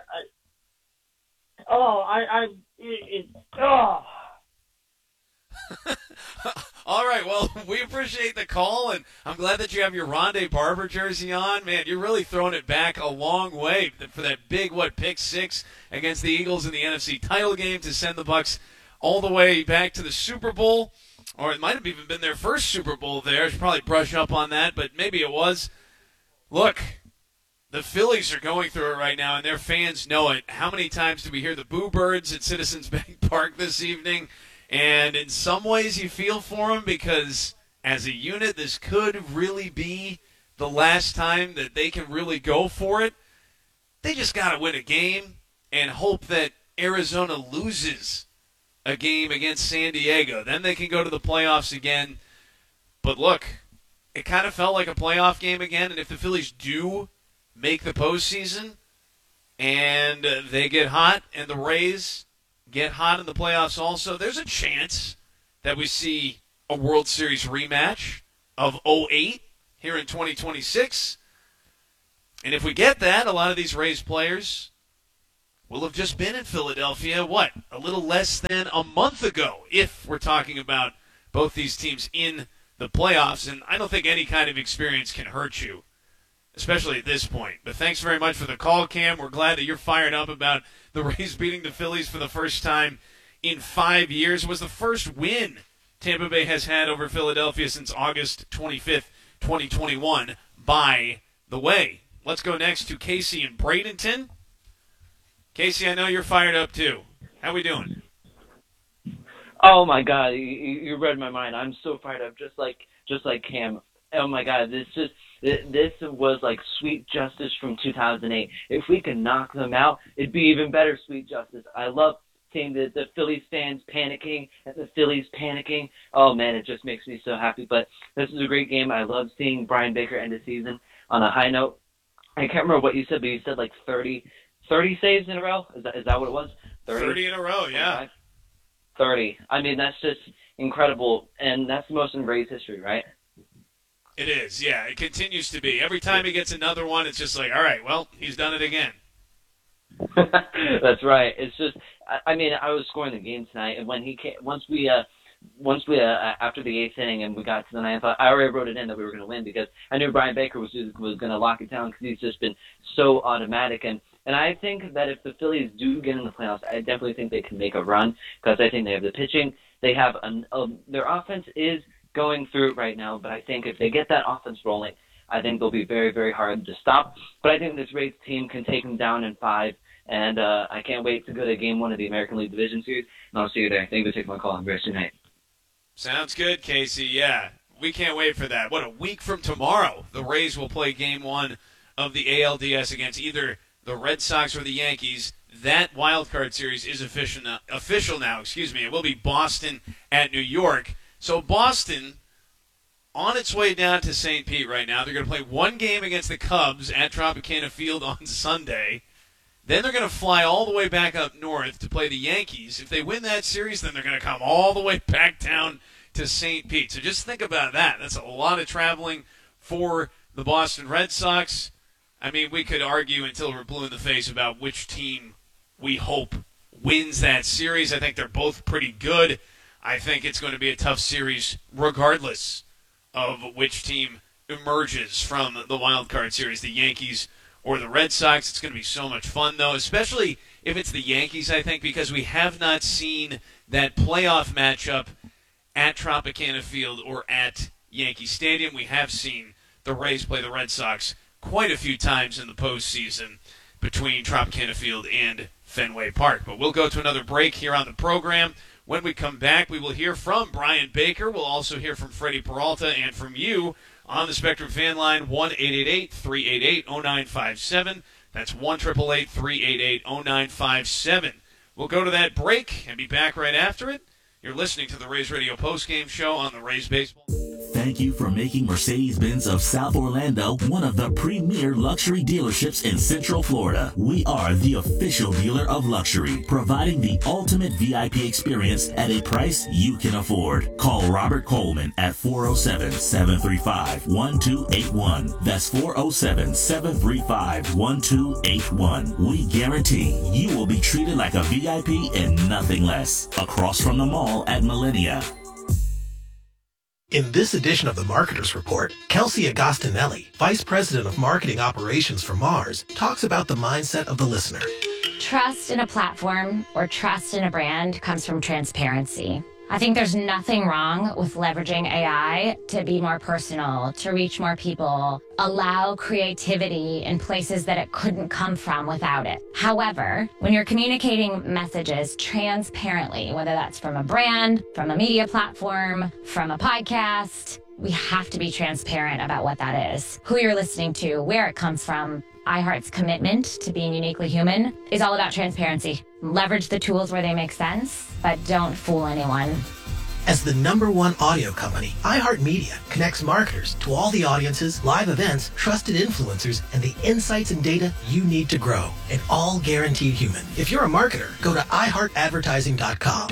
All right, well, we appreciate the call, and I'm glad that you have your Rondé Barber jersey on. Man, you're really throwing it back a long way for that big, pick 6 against the Eagles in the NFC title game to send the Bucs all the way back to the Super Bowl. Or it might have even been their first Super Bowl there. I should probably brush up on that, but maybe it was. Look, the Phillies are going through it right now, and their fans know it. How many times do we hear the Boo Birds at Citizens Bank Park this evening? And in some ways you feel for them because as a unit, this could really be the last time that they can really go for it. They just got to win a game and hope that Arizona loses a game against San Diego. Then they can go to the playoffs again. But look, it kind of felt like a playoff game again. And if the Phillies do make the postseason, and they get hot, and the Rays get hot in the playoffs also, there's a chance that we see a World Series rematch of 08 here in 2026. And if we get that, a lot of these Rays players will have just been in Philadelphia, a little less than a month ago, if we're talking about both these teams in the playoffs. And I don't think any kind of experience can hurt you, especially at this point. But thanks very much for the call, Cam. We're glad that you're fired up about the Rays beating the Phillies for the first time in 5 years. It was the first win Tampa Bay has had over Philadelphia since August 25th, 2021, by the way. Let's go next to Casey in Bradenton. Casey, I know you're fired up too. How we doing? Oh my God, you read my mind. I'm so fired up, just like Cam. Oh my God, this was like Sweet Justice from 2008. If we could knock them out, it'd be even better Sweet Justice. I love seeing the Phillies fans panicking and the Phillies panicking. Oh man, it just makes me so happy. But this is a great game. I love seeing Brian Baker end the season on a high note. I can't remember what you said, but you said like 30 saves in a row? Is that what it was? 30 in a row, yeah. 30. I mean, that's just incredible, and that's the most in Rays history, right? It is, yeah. It continues to be. Every time he gets another one, it's just like, all right, well, he's done it again. That's right. It's just, I mean, I was scoring the game tonight, and when he came, once we after the eighth inning and we got to the ninth, I already wrote it in that we were going to win because I knew Brian Baker was going to lock it down because he's just been so automatic. And I think that if the Phillies do get in the playoffs, I definitely think they can make a run because I think they have the pitching. They have their offense is going through it right now, but I think if they get that offense rolling, I think they'll be very, very hard to stop. But I think this Rays team can take them down in 5, and I can't wait to go to Game 1 of the American League Division Series, and I'll see you there. Thank you for taking my call. Have a great night. Sounds good, Casey. Yeah, we can't wait for that. What, a week from tomorrow, the Rays will play Game 1 of the ALDS against either the Red Sox or the Yankees. That wild card series is official now. It will be Boston at New York. So Boston on its way down to St. Pete right now. They're going to play one game against the Cubs at Tropicana Field on Sunday. Then they're going to fly all the way back up north to play the Yankees. If they win that series, then they're going to come all the way back down to St. Pete. So just think about that. That's a lot of traveling for the Boston Red Sox. I mean, we could argue until we're blue in the face about which team we hope wins that series. I think they're both pretty good. I think it's going to be a tough series regardless of which team emerges from the wild card series, the Yankees or the Red Sox. It's going to be so much fun, though, especially if it's the Yankees, I think, because we have not seen that playoff matchup at Tropicana Field or at Yankee Stadium. We have seen the Rays play the Red Sox quite a few times in the postseason between Tropicana Field and Fenway Park. But we'll go to another break here on the program. When we come back, we will hear from Brian Baker. We'll also hear from Freddie Peralta and from you on the Spectrum fan line, 1-888-388-0957. That's 1-888-388-0957. We'll go to that break and be back right after it. You're listening to the Rays Radio postgame show on the Rays Baseball. Thank you for making Mercedes-Benz of South Orlando one of the premier luxury dealerships in Central Florida. We are the official dealer of luxury, providing the ultimate VIP experience at a price you can afford. Call Robert Coleman at 407-735-1281. That's 407-735-1281. We guarantee you will be treated like a VIP and nothing less. Across from the mall at Millennia. In this edition of the Marketer's Report, Kelsey Agostinelli, Vice President of Marketing Operations for Mars, talks about the mindset of the listener. Trust in a platform or trust in a brand comes from transparency. I think there's nothing wrong with leveraging AI to be more personal, to reach more people, allow creativity in places that it couldn't come from without it. However, when you're communicating messages transparently, whether that's from a brand, from a media platform, from a podcast, we have to be transparent about what that is, who you're listening to, where it comes from. iHeart's commitment to being uniquely human is all about transparency. Leverage the tools where they make sense, but don't fool anyone. As the #1 audio company, iHeartMedia connects marketers to all the audiences, live events, trusted influencers, and the insights and data you need to grow. And all guaranteed human. If you're a marketer, go to iHeartAdvertising.com.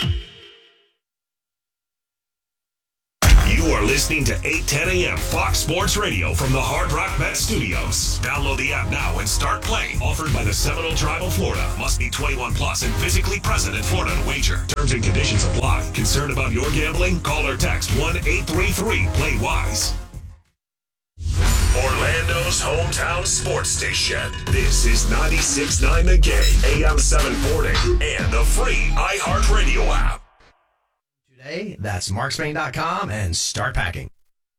You are listening to 8:10 a.m. Fox Sports Radio from the Hard Rock Bet Studios. Download the app now and start playing. Offered by the Seminole Tribe of Florida. Must be 21 plus and physically present in Florida to wager. Terms and conditions apply. Concerned about your gambling? Call or text 1-833-PLAY-WISE. Orlando's hometown sports station. This is 96.9 The Game, AM 740, and the free iHeartRadio app. Today, that's markspain.com and start packing.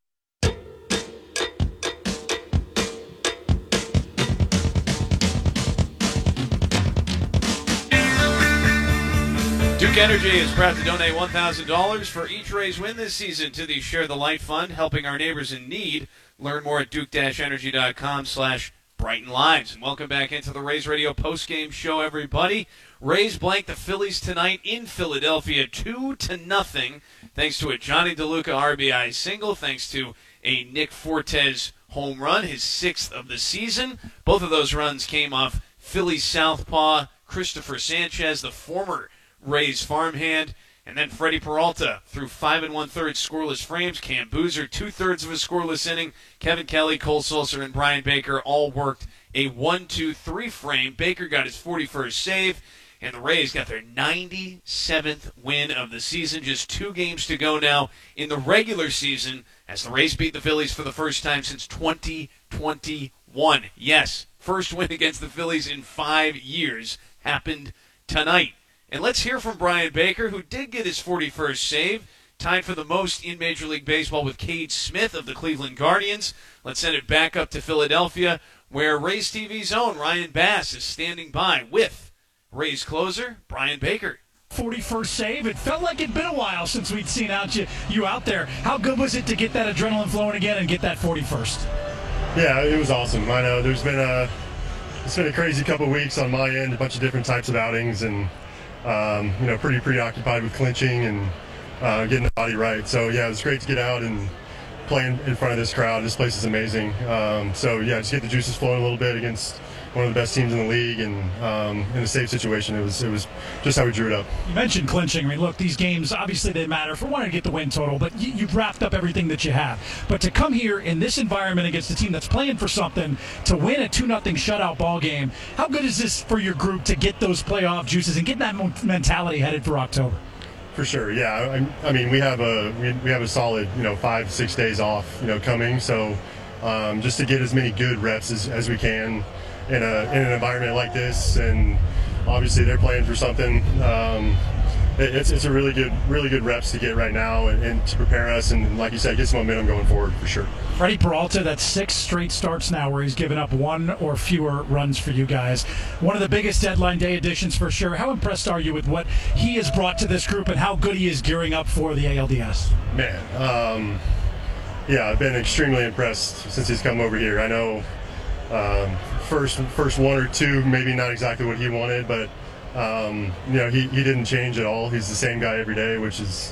Duke Energy is proud to donate $1,000 for each Rays win this season to the Share the Light Fund, helping our neighbors in need. Learn more at duke-energy.com/Brighton Lives. And welcome back into the Rays Radio postgame show, everybody. Rays blank the Phillies tonight in Philadelphia 2-0, thanks to a Johnny DeLuca RBI single, thanks to a Nick Fortes home run, his 6th of the season. Both of those runs came off Phillies southpaw Christopher Sanchez, the former Rays farmhand. And then Freddie Peralta threw 5 1/3 scoreless frames. Cam Boozer, 2/3 of a scoreless inning. Kevin Kelly, Cole Sulser, and Brian Baker all worked a 1-2-3 frame. Baker got his 41st save, and the Rays got their 97th win of the season. Just 2 games to go now in the regular season as the Rays beat the Phillies for the first time since 2021. Yes, first win against the Phillies in 5 years happened tonight. And let's hear from Brian Baker, who did get his 41st save, tied for the most in Major League Baseball with Cade Smith of the Cleveland Guardians. Let's send it back up to Philadelphia, where Rays TV's own Ryan Bass is standing by with Rays closer Brian Baker. 41st save. It felt like it'd been a while since we'd seen you out there. How good was it to get that adrenaline flowing again and get that 41st? Yeah, it was awesome. I know it's been a crazy couple of weeks on my end, a bunch of different types of outings, and pretty preoccupied with clinching and getting the body right. So yeah, it was great to get out and play in front of this crowd. This place is amazing. Just get the juices flowing a little bit against one of the best teams in the league, and in a safe situation. It was just how we drew it up. You mentioned clinching. I mean, look, these games, obviously they matter for wanting to get the win total, but you've wrapped up everything that you have. But to come here in this environment against a team that's playing for something, to win a 2-0 shutout ball game, how good is this for your group to get those playoff juices and get that mentality headed for October? For sure, yeah. I mean, we have a solid 5-6 days off coming. So just to get as many good reps as we can in an environment like this, and obviously they're playing for something. It's a really good reps to get right now and to prepare us, and like you said, get some momentum going forward for sure. Freddie Peralta, that's 6 straight starts now where he's given up 1 or fewer runs for you guys. One of the biggest deadline day additions for sure. How impressed are you with what he has brought to this group and how good he is gearing up for the ALDS? Man, I've been extremely impressed since he's come over here. I know first 1 or 2, maybe not exactly what he wanted, but he didn't change at all. He's the same guy every day, which is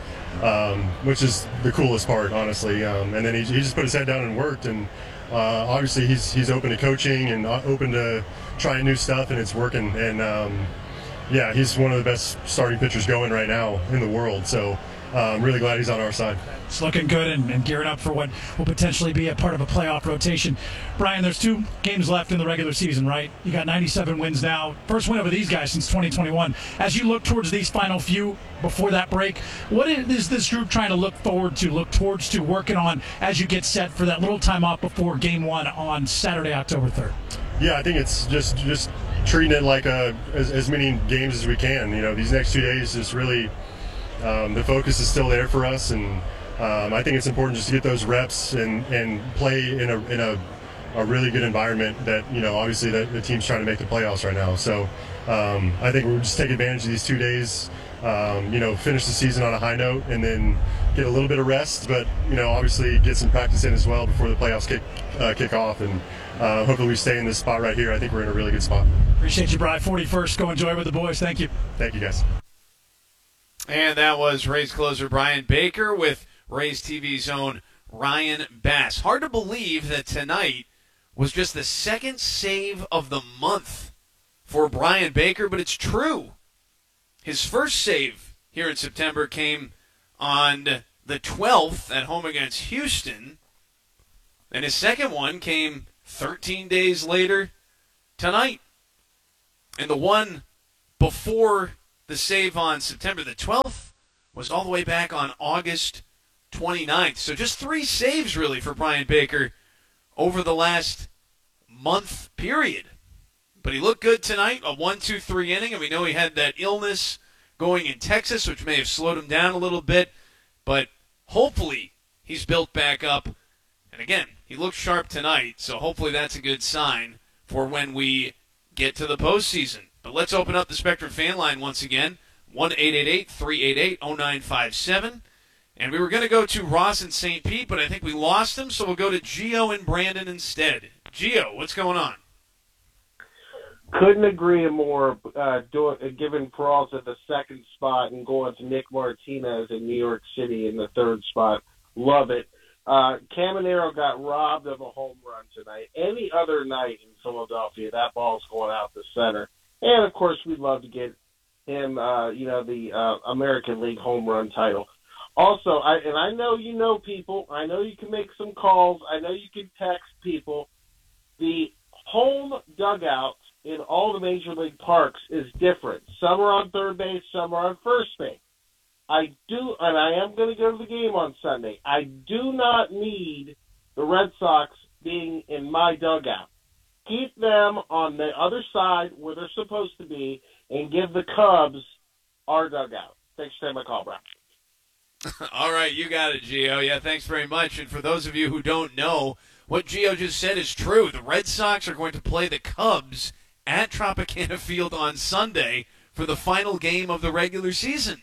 the coolest part, honestly. And then he just put his head down and worked, and obviously he's open to coaching and open to trying new stuff, and it's working. And he's one of the best starting pitchers going right now in the world. So I'm really glad he's on our side. It's looking good and gearing up for what will potentially be a part of a playoff rotation. Brian, there's 2 games left in the regular season, right? You got 97 wins now. First win over these guys since 2021. As you look towards these final few before that break, what is this group trying to look towards to working on as you get set for that little time off before Game 1 on Saturday, October 3rd? Yeah, I think it's just treating it like as many games as we can. These next 2 days is really the focus is still there for us, and I think it's important just to get those reps and play in a really good environment that obviously the team's trying to make the playoffs right now. So I think we'll just take advantage of these 2 days, finish the season on a high note, and then get a little bit of rest, but obviously get some practice in as well before the playoffs kick off, and hopefully we stay in this spot right here. I think we're in a really good spot. Appreciate you, Brian. 41st. Go enjoy with the boys. Thank you. Thank you, guys. And that was Rays closer Brian Baker with Rays TV's own Ryan Bass. Hard to believe that tonight was just the second save of the month for Brian Baker, but it's true. His first save here in September came on the 12th at home against Houston, and his second one came 13 days later tonight. And the one before the save on September the 12th was all the way back on August 29th. So just 3 saves, really, for Brian Baker over the last month period. But he looked good tonight, a 1-2-3 inning, and we know he had that illness going in Texas, which may have slowed him down a little bit. But hopefully he's built back up. And again, he looked sharp tonight, so hopefully that's a good sign for when we get to the postseason. But let's open up the Spectrum fan line once again, 1-888-388-0957. And we were going to go to Ross in St. Pete, but I think we lost him, so we'll go to Gio and Brandon instead. Gio, what's going on? Couldn't agree more, giving Peralta the second spot and going to Nick Martinez in New York City in the third spot. Love it. Caminero got robbed of a home run tonight. Any other night in Philadelphia, that ball's going out the center. And, of course, we'd love to get him, the American League home run title. Also, I know you know people. I know you can make some calls. I know you can text people. The home dugouts in all the major league parks is different. Some are on third base, some are on first base. I am going to go to the game on Sunday. I do not need the Red Sox being in my dugout. Keep them on the other side where they're supposed to be and give the Cubs our dugout. Thanks for taking my call, Brian. All right, you got it, Gio. Yeah, thanks very much. And for those of you who don't know, what Gio just said is true. The Red Sox are going to play the Cubs at Tropicana Field on Sunday for the final game of the regular season.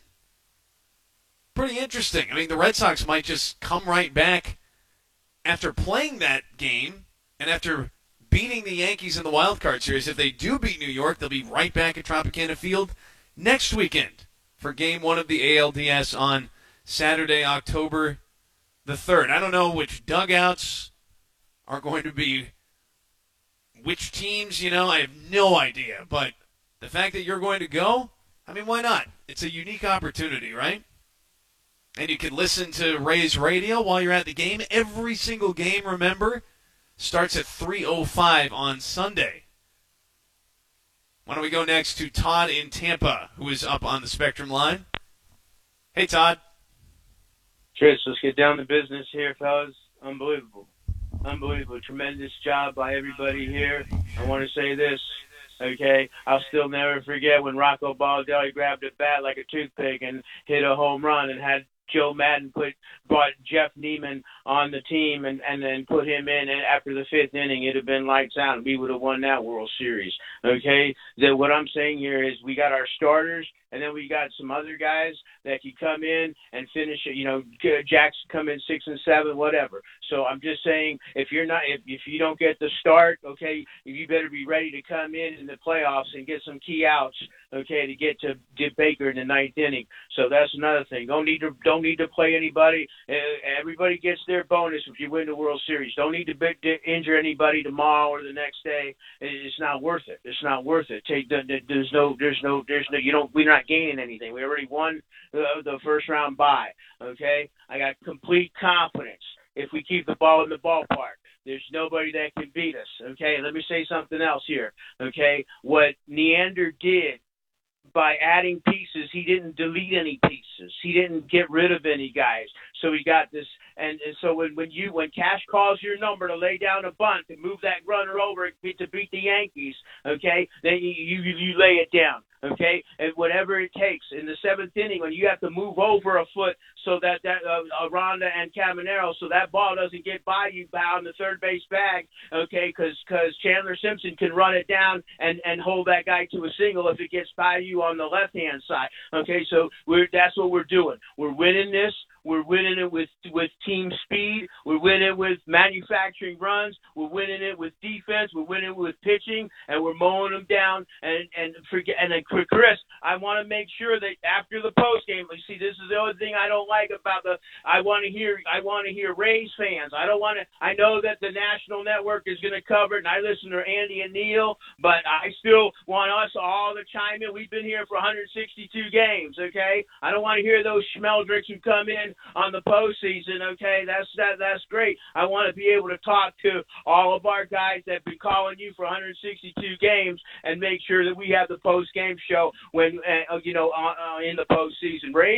Pretty interesting. I mean, the Red Sox might just come right back after playing that game and after beating the Yankees in the wild card series. If they do beat New York, they'll be right back at Tropicana Field next weekend for Game 1 of the ALDS on Saturday, October the 3rd. I don't know which dugouts are going to be which teams, I have no idea. But the fact that you're going to go, I mean, why not? It's a unique opportunity, right? And you can listen to Rays Radio while you're at the game. Every single game, remember, starts at 3:05 on Sunday. Why don't we go next to Todd in Tampa, who is up on the Spectrum line. Hey, Todd. Cheers. Let's get down to business here, fellas. Unbelievable. Tremendous job by everybody here. I want to say this, okay? I'll still never forget when Rocco Baldelli grabbed a bat like a toothpick and hit a home run and had Joe Madden brought Jeff Neiman on the team and then put him in, and after the 5th inning, it'd have been lights out, and we would have won that World Series, okay? What I'm saying here is we got our starters, and then we got some other guys that can come in and finish it. Jackson come in 6 and 7, whatever. So I'm just saying, if you don't get the start, okay, you better be ready to come in the playoffs and get some key outs, okay, to get to Baker in the 9th inning. So that's another thing. Don't need to play anybody. Everybody gets their bonus if you win the World Series. Don't need to injure anybody tomorrow or the next day. It's not worth it. It's not worth it. We're not gaining anything. We already won the first round bye. Okay, I got complete confidence if we keep the ball in the ballpark. There's nobody that can beat us. Okay, let me say something else here. Okay, what Neander did by adding pieces, he didn't delete any pieces. He didn't get rid of any guys. So he got this, and so when Cash calls your number to lay down a bunt to move that runner over to beat the Yankees, okay, then you lay it down, okay, and whatever it takes in the 7th inning when you have to move over a foot so that Aranda and Caminero, so that ball doesn't get by you on the third base bag, okay, because Chandler Simpson can run it down and hold that guy to a single if it gets by you on the left hand side, okay, so that's what we're doing. We're winning this. We're winning it with team speed. We're winning it with manufacturing runs. We're winning it with defense. We're winning it with pitching, and we're mowing them down. And then Chris, I want to make sure that after the post game, see, this is the other thing I don't like about I want to hear Rays fans. I know that the national network is going to cover it, and I listen to Andy and Neil, but I still want us all to chime in. We've been here for 162 games, okay? I don't want to hear those schmeldricks who come in on the postseason, okay? That's great. I want to be able to talk to all of our guys that have been calling you for 162 games and make sure that we have the post-game show when in the postseason. Ray?